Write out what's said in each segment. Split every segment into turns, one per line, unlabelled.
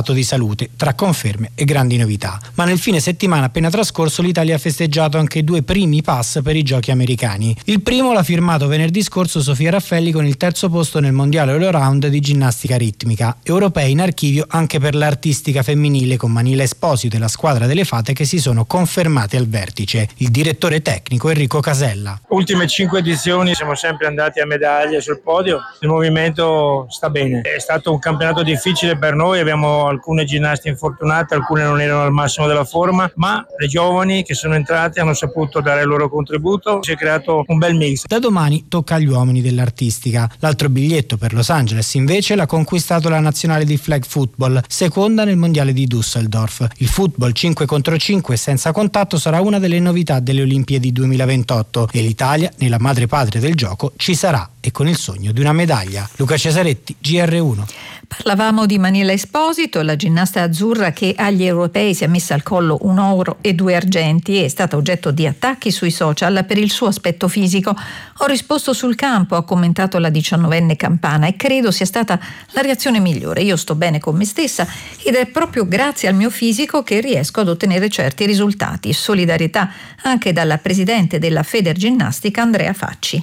stato di salute, tra conferme e grandi novità. Ma nel fine settimana appena trascorso l'Italia ha festeggiato anche 2 primi pass per i giochi americani. Il primo l'ha firmato venerdì scorso Sofia Raffelli con il terzo posto nel mondiale all-around di ginnastica ritmica. Europei in archivio anche per l'artistica femminile con Manila Esposito e la squadra delle fate che si sono confermate al vertice. Il direttore tecnico Enrico Casella.
Ultime 5 edizioni siamo sempre andati a medaglie sul podio, il movimento sta bene. È stato un campionato difficile per noi, abbiamo alcune ginnaste infortunate, alcune non erano al massimo della forma, ma le giovani che sono entrate hanno saputo dare il loro contributo, si è creato un bel mix.
Da domani tocca agli uomini dell'artistica. L'altro biglietto per Los Angeles invece l'ha conquistato la nazionale di flag football, seconda nel mondiale di Düsseldorf. Il football 5 contro 5 senza contatto sarà una delle novità delle Olimpiadi 2028 e l'Italia, nella madrepatria del gioco, ci sarà e con il sogno di una medaglia. Luca Cesaretti, GR1.
Parlavamo di Manila Esposito, la ginnasta azzurra che agli europei si è messa al collo 1 oro e 2 argenti e è stata oggetto di attacchi sui social per il suo aspetto fisico. Ho risposto sul campo, ha commentato la 19enne campana, e credo sia stata la reazione migliore. Io sto bene con me stessa ed è proprio grazie al mio fisico che riesco ad ottenere certi risultati. Solidarietà anche dalla presidente della Federginnastica Andrea Facci.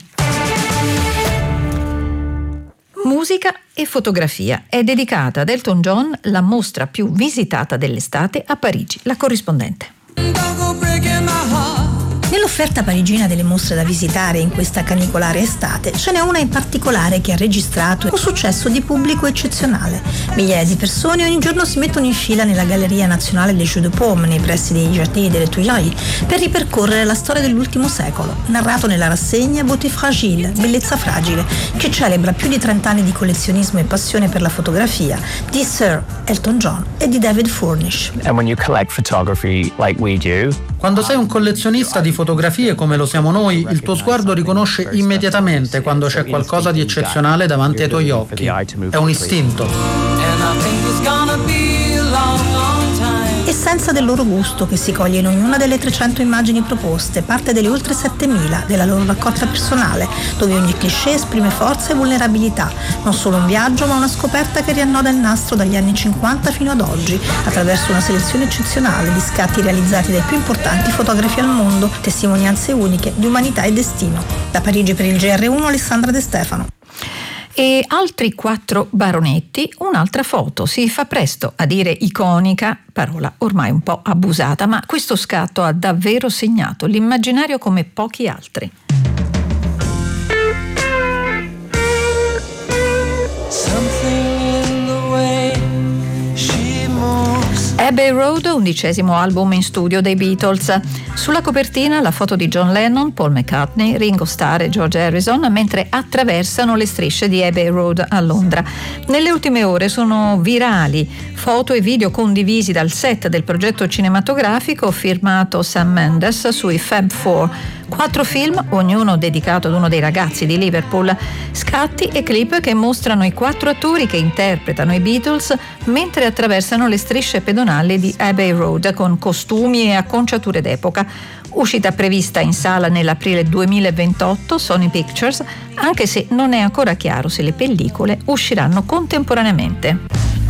Musica e fotografia. È dedicata ad Elton John la mostra più visitata dell'estate a Parigi. La corrispondente.
Nell'offerta parigina delle mostre da visitare in questa canicolare estate ce n'è una in particolare che ha registrato un successo di pubblico eccezionale. Migliaia di persone ogni giorno si mettono in fila nella Galleria Nazionale des Jeux de Paume, nei pressi dei Giardini delle Tuileries, per ripercorrere la storia dell'ultimo secolo, narrato nella rassegna Beauté fragile, bellezza fragile, che celebra più di 30 anni di collezionismo e passione per la fotografia di Sir Elton John e di David Furnish.
And when you collect photography like we do,
quando sei un collezionista di fotografie come lo siamo noi, il tuo sguardo riconosce immediatamente quando c'è qualcosa di eccezionale davanti ai tuoi occhi. È un istinto.
Essenza del loro gusto che si coglie in ognuna delle 300 immagini proposte, parte delle oltre 7000 della loro raccolta personale, dove ogni cliché esprime forza e vulnerabilità, non solo un viaggio ma una scoperta che riannoda il nastro dagli anni 50 fino ad oggi, attraverso una selezione eccezionale di scatti realizzati dai più importanti fotografi al mondo, testimonianze uniche di umanità e destino. Da Parigi per il GR1 Alessandra De Stefano.
E altri 4 baronetti, un'altra foto. Si fa presto a dire iconica, parola ormai un po' abusata, ma questo scatto ha davvero segnato l'immaginario come pochi altri. Abbey Road, 11° album in studio dei Beatles. Sulla copertina la foto di John Lennon, Paul McCartney, Ringo Starr e George Harrison mentre attraversano le strisce di Abbey Road a Londra. Nelle ultime ore sono virali foto e video condivisi dal set del progetto cinematografico firmato Sam Mendes sui Fab Four. 4 film, ognuno dedicato ad uno dei ragazzi di Liverpool, scatti e clip che mostrano i 4 attori che interpretano i Beatles mentre attraversano le strisce pedonali di Abbey Road con costumi e acconciature d'epoca. Uscita prevista in sala nell'aprile 2028, Sony Pictures, anche se non è ancora chiaro se le pellicole usciranno contemporaneamente.